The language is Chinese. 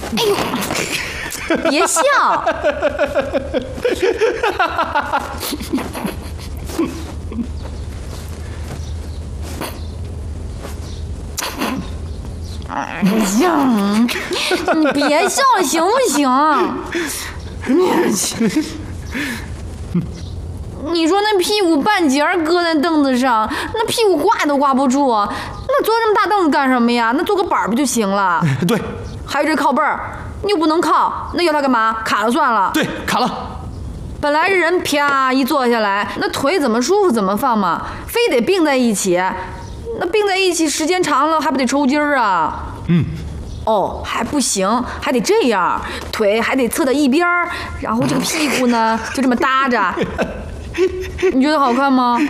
哎呦，别笑。哎呀，你别笑了行不行？你说那屁股半截搁在凳子上，那屁股挂都挂不住，那坐这么大凳子干什么呀？那坐个板不就行了？ 对。 还有这靠背儿，你又不能靠，那要它干嘛？卡了算了。 对，卡了。 本来这人啪一坐下来，那腿怎么舒服怎么放嘛，非得并在一起，那并在一起时间长了还不得抽筋儿啊？哦，还不行，还得这样，腿还得侧到一边儿，然后这个屁股呢就这么搭着，你觉得好看吗？